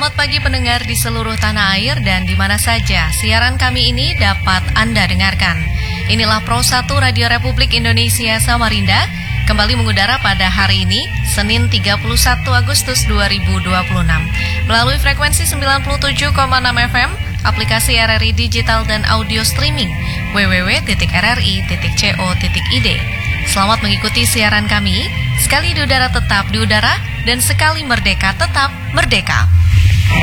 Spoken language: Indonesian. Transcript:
Selamat pagi pendengar di seluruh tanah air dan di mana saja siaran kami ini dapat Anda dengarkan. Inilah Pro 1 Radio Republik Indonesia Samarinda, kembali mengudara pada hari ini, Senin 31 Agustus 2026. Melalui frekuensi 97,6 FM, aplikasi RRI Digital dan audio streaming, www.rri.co.id. Selamat mengikuti siaran kami, sekali di udara tetap di udara, dan sekali merdeka tetap merdeka.